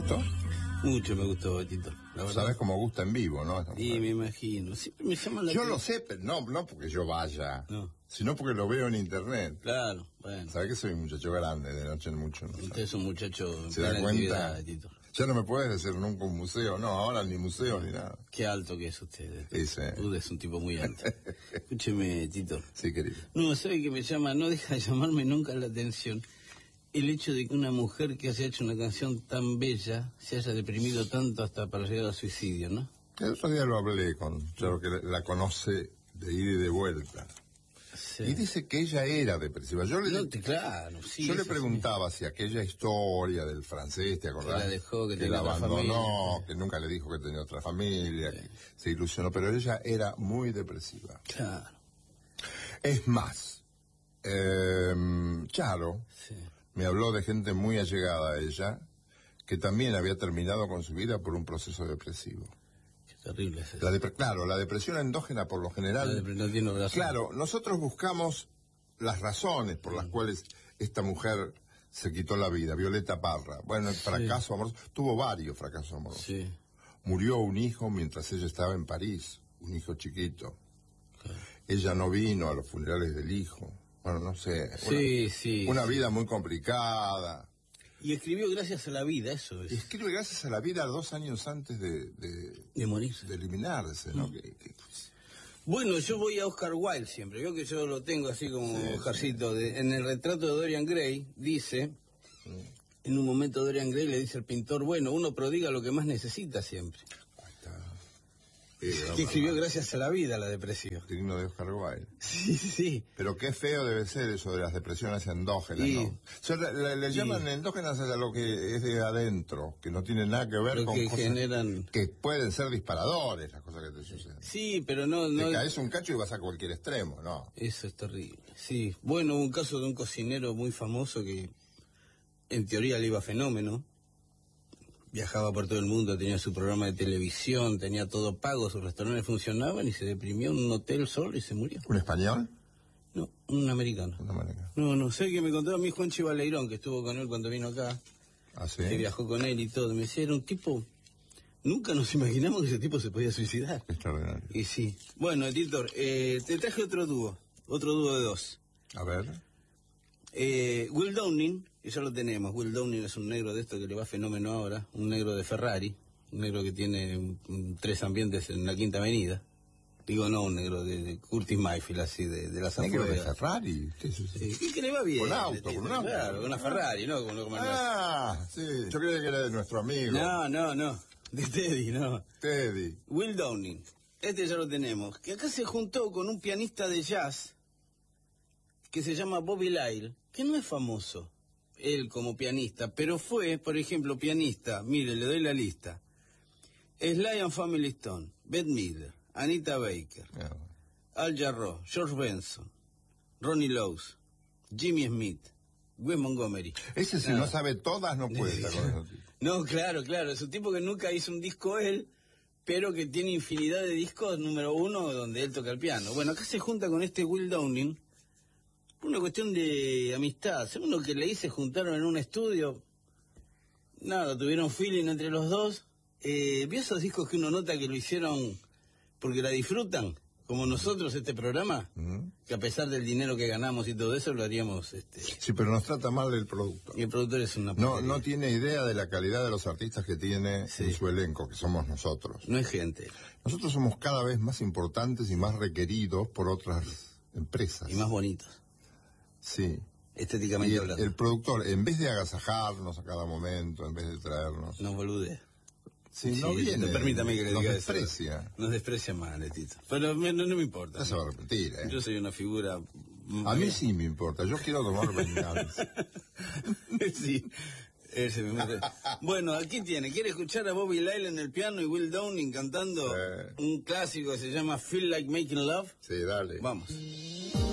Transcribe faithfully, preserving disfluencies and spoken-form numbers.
gustó? Mucho me gustó, Tito. Sabes cómo gusta en vivo, ¿no? Sí, me imagino. Siempre me llaman la Yo que... lo sé, pero no, no porque yo vaya, no. sino porque lo veo en internet. Claro, bueno. Sabes que soy un muchacho grande, de noche en mucho. ¿No? Usted es un muchacho... ¿Se da cuenta? Tito. Ya no me puedes decir nunca un museo, no, ahora ni museo ni nada. Qué alto que es usted. Dice. Usted es un tipo muy alto. Escúcheme, Tito. Sí, querido. No, ¿sabe que me llama? No deja de llamarme nunca la atención el hecho de que una mujer que haya hecho una canción tan bella se haya deprimido tanto hasta para llegar al suicidio, ¿no? El otro día lo hablé con, claro que la conoce de ida y de vuelta. Sí. Y dice que ella era depresiva. Yo le, no, te, claro, sí, yo le preguntaba sí. si aquella historia del francés, ¿te acordás? Que la dejó, que, que la abandonó, que nunca le dijo que tenía otra familia, sí. que se ilusionó, pero ella era muy depresiva. Claro. Es más, eh, Charo sí. me habló de gente muy allegada a ella, que también había terminado con su vida por un proceso depresivo. Terrible es eso. La depre claro, la depresión endógena por lo general... No tiene razón. Claro, nosotros buscamos las razones por las mm. cuales esta mujer se quitó la vida. Violeta Parra. Bueno, el fracaso sí. amoroso. Tuvo varios fracasos amorosos. Sí. Murió un hijo mientras ella estaba en París. Un hijo chiquito. Claro. Ella no vino a los funerales del hijo. Bueno, no sé. Una, sí, sí. Una sí. vida muy complicada. Y escribió Gracias a la vida, eso es. Y escribe Gracias a la vida dos años antes de... De, de morirse. De eliminarse, ¿no? Mm. Que, que... Bueno, yo voy a Oscar Wilde siempre. Yo que yo lo tengo así como sí, Oscarcito. Sí. De, en el retrato de Dorian Gray, dice... Mm. En un momento Dorian Gray le dice al pintor, bueno, uno prodiga lo que más necesita siempre. Ahí está. Sí, que escribió Gracias a la vida, la depresión. Digno de Oscar Wilde. Sí, sí. Pero qué feo debe ser eso de las depresiones endógenas, sí. ¿no? O sea, le, le sí. llaman endógenas a lo que es de adentro, que no tiene nada que ver lo con que cosas generan... que pueden ser disparadores, las cosas que te suceden. Sí, pero no... no... Te caes un cacho y vas a cualquier extremo, ¿no? Eso es terrible, sí. Bueno, un caso de un cocinero muy famoso que en teoría le iba fenómeno. Viajaba por todo el mundo, tenía su programa de televisión, tenía todo pago, sus restaurantes funcionaban y se deprimió en un hotel solo y se murió. ¿Un español? No, un americano. Un americano. No, no, sé que me contó a mí Juan Chivaleirón, que estuvo con él cuando vino acá. ¿Ah, sí? Que viajó con él y todo. Me decía, era un tipo... Nunca nos imaginamos que ese tipo se podía suicidar. Extraordinario. Y sí. Bueno, Editor, eh, te traje otro dúo, otro dúo de dos. A ver... Eh, Will Downing, ya lo tenemos. Will Downing es un negro de esto que le va fenómeno ahora, un negro de Ferrari, un negro que tiene un, un, tres ambientes en la Quinta Avenida. Digo, no, un negro de, de Curtis Mayfield, así, de, de las ¿Negro afueras. de Ferrari? ¿Qué es eso? Sí, que le va bien. Con auto, con un auto. Claro, con una Ferrari, ¿no? Como, como ah, no. Sí, yo creía que era de nuestro amigo. No, no, no, de Teddy, no. Teddy. Will Downing, este ya lo tenemos, que acá se juntó con un pianista de jazz que se llama Bobby Lyle, que no es famoso, él como pianista, pero fue, por ejemplo, pianista, mire, le doy la lista, Sly and Family Stone, Bette Midler, Anita Baker, yeah. Al Jarreau, George Benson, Ronnie Lowes, Jimmy Smith, Wes Montgomery. Ese si no, no sabe todas no puede estar con eso. No, claro, claro, es un tipo que nunca hizo un disco él, pero que tiene infinidad de discos número uno donde él toca el piano. Bueno, acá se junta con este Will Downing, una cuestión de amistad. Según lo que leí, se juntaron en un estudio. Nada, tuvieron feeling entre los dos. Eh, ¿Vio esos discos que uno nota que lo hicieron porque la disfrutan? Como nosotros, este programa. Uh-huh. Que a pesar del dinero que ganamos y todo eso, lo haríamos... Este... Sí, pero nos trata mal el productor. Y el productor es una... No, no tiene idea de la calidad de los artistas que tiene sí. en su elenco, que somos nosotros. No es gente. Nosotros somos cada vez más importantes y más requeridos por otras empresas. Y más bonitos. Sí. Estéticamente y el, hablando. El productor, en vez de agasajarnos a cada momento, en vez de traernos... Nos boludea. Sí, sí, no viene. Permítame que le nos diga desprecia. Eso. Nos desprecia más, Letito. Pero no, no me importa. No se va a repetir, ¿eh? Yo soy una figura... A mí sí me importa. Yo quiero tomar venganza. Sí. Ese me bueno, aquí tiene. ¿Quiere escuchar a Bobby Lyle en el piano y Will Downing cantando eh. un clásico que se llama Feel Like Making Love? Sí, dale. Vamos.